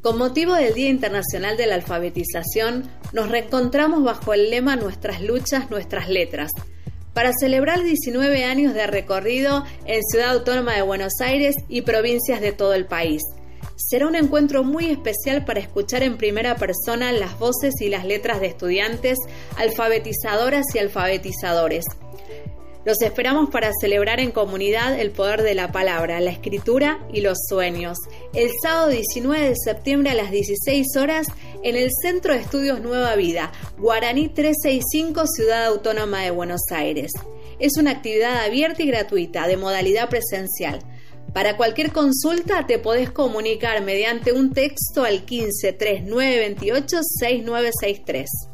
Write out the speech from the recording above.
Con motivo del Día Internacional de la Alfabetización, nos reencontramos bajo el lema Nuestras luchas, nuestras letras, para celebrar 19 años de recorrido en Ciudad Autónoma de Buenos Aires y provincias de todo el país. Será un encuentro muy especial para escuchar en primera persona las voces y las letras de estudiantes, alfabetizadoras y alfabetizadores. Los esperamos para celebrar en comunidad el poder de la palabra, la escritura y los sueños. El sábado 19 de septiembre a las 16 horas en el Centro de Estudios Nueva Vida, Guaraní 365, Ciudad Autónoma de Buenos Aires. Es una actividad abierta y gratuita, de modalidad presencial. Para cualquier consulta te podés comunicar mediante un texto al 15 3928 6963.